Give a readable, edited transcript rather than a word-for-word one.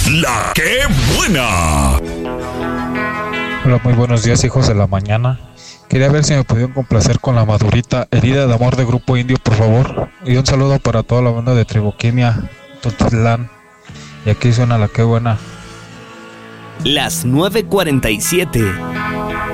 La que buena. Hola, muy buenos días, hijos de la mañana. Quería ver si me podían complacer con la madurita Herida de Amor de Grupo Indio, por favor. Y un saludo para toda la banda de Triboquimia, Totitlán. Y aquí suena La que buena. Las 9:47.